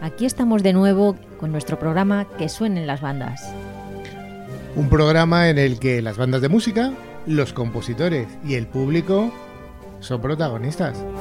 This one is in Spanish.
Aquí estamos de nuevo con nuestro programa Que suenen las bandas. Un programa en el que las bandas de música, los compositores y el público son protagonistas.